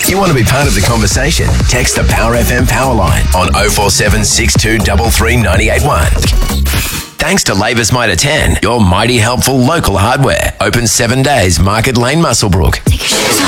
If you want to be part of the conversation, text the Power FM Powerline on 047 62 33 981. Thanks to Labour's Mitre 10, your mighty helpful local hardware. Open 7 days, Market Lane, Muswellbrook.